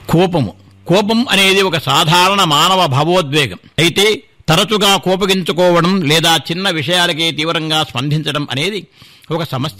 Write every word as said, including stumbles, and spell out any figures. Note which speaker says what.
Speaker 1: కోపము కోపం అనేది ఒక సాధారణ మానవ భావోద్వేగం. అయితే తరచుగా కోపగించుకోవడం లేదా చిన్న విషయాలకే తీవ్రంగా స్పందించడం అనేది ఒక సమస్య.